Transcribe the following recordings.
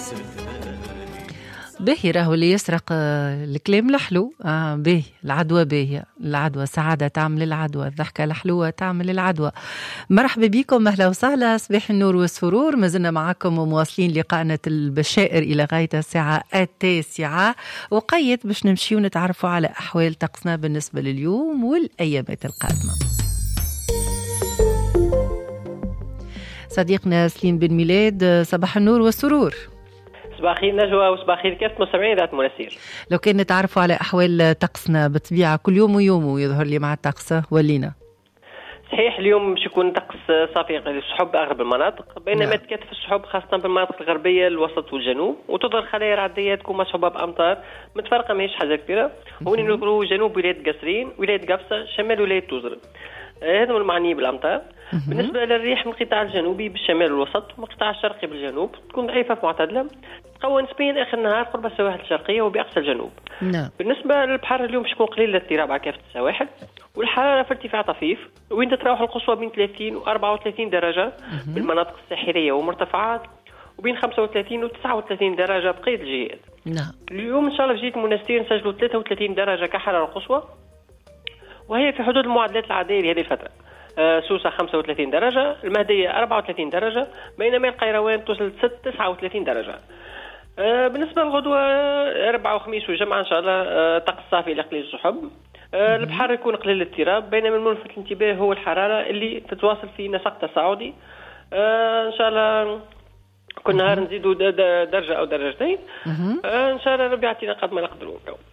باهي راهو اللي يسرق الكلام الحلو باهي العدوى باهية، العدوى سعادة تعمل العدوى، الضحكة الحلوة تعمل العدوى. مرحبا بكم، أهلا وسهلا، صباح النور والسرور. ما زلنا معكم ومواصلين لقائنا البشائر إلى غاية الساعة 9، وقيت باش نمشي ونتعرفوا على أحوال طقسنا بالنسبة لليوم والأيامات القادمة. صديقنا سليم بن ميلاد، صباح النور والسرور. صباح الخير نجوى وصباح الخير كافة مستمعين ذات مناسير. لو كان نتعرفوا على أحوال طقسنا بطبيعة كل يوم ويوم يظهر لي مع الطقس ولينا. صحيح اليوم باش يكون طقس صافي السحب أغلب المناطق، بينما تكثف السحب خاصة بالمناطق الغربية الوسط والجنوب، وتظهر خلايا رعدية تكون مصحوبة بأمطار متفرقة ماهيش حاجة كبيرة. هوني نذكروا جنوب ولاية قصرين، ولاية قفصة، شمال ولاية توزر، هذا المعنيين بالأمطار. بالنسبة للريح من القطاع الجنوبي بالشمال والوسط ومن القطاع الشرقي بالجنوب تكون ضعيفة في معتدلة، تقوى نسبيا آخر النهار قرب السواحل الشرقية وبأقصى الجنوب. بالنسبة للبحر اليوم باش يكون قليل الاضطراب على كافة السواحل، والحرارة في ارتفاع طفيف، وين تتراوح القصوى بين 30 و 34 درجة بالمناطق الساحلية ومرتفعات، وبين 35 و 39 درجة بقية الجهات. اليوم إن شاء الله في جهة المنستير نسجلوا 33 درجة كحرارة القصوى، وهي في حدود المعدلات العادية لهذه الفترة. سوسة 35 درجة، المهدية 34 درجة، بينما القيروان توصل 39 درجة. بالنسبة للغدوة أربعة وخميس وجمعة إن شاء الله طقس صافي إلى قليل السحب. البحر يكون قليل الاضطراب، بينما الملفت الانتباه هو الحرارة اللي تتواصل في نسق تصاعدي. إن شاء الله كل نهار نزيدوا درجة أو درجتين. إن شاء الله ربي يعطينا قد ما نقدروا.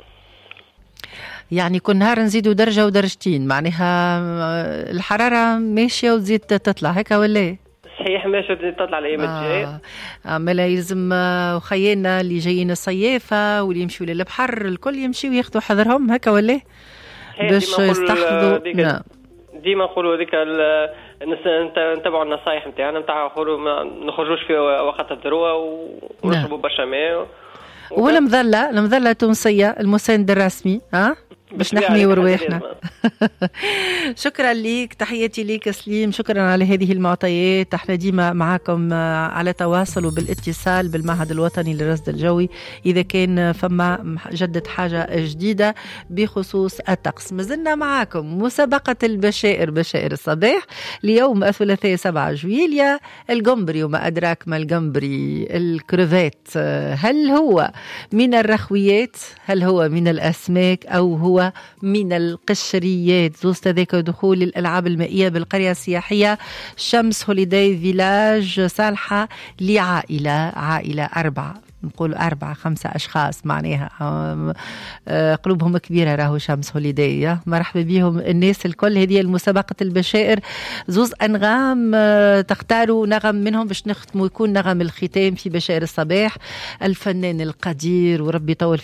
يعني كل نهار نزيدوا درجة ودرجتين، معناها الحرارة ماشية وتزيد تطلع هكا ولا؟ صحيح ماشية وتزيد تطلع الأيام الجاية. ما لا يلزم وخيالنا اللي جايين الصيافة واللي يمشوا للبحر الكل يمشوا وياخدوا حذرهم هكا ولا؟ باش يستحضروا. ديما نقولوا هذيك نتبعوا النصائح نتاعنا نتاع ما نخرجوش في وقت الذروة ونشربوا برشا ماء. والمظلة التونسية المساند الرسمي باش نحمي ورواحنا. شكرا ليك، تحياتي ليك سليم، شكرا على هذه المعطيات. احنا ديما معاكم على تواصل وبالاتصال بالمعهد الوطني للرصد الجوي إذا كان فما جدت حاجة جديدة بخصوص الطقس. مازلنا معاكم مسابقة البشائر، بشائر الصباح ليوم الثلاثاء 7 جويليا. الجمبري وما أدراك ما الجمبري، الكروفيت، هل هو من الرخويات، هل هو من الأسماك، أو هو من القشريات؟ زوز تذاكر دخول الألعاب المائية بالقرية السياحية شمس هوليداي فيلاج صالحة لعائلة 4، نقول 4-5 أشخاص، معناها قلوبهم كبيرة. راهو شمس هوليداي، مرحبا بهم الناس الكل. هذه المسابقة البشائر، زوز أنغام تختاروا نغم منهم باش نختموا، يكون نغم الختام في بشائر الصباح. الفنان القدير وربي يطول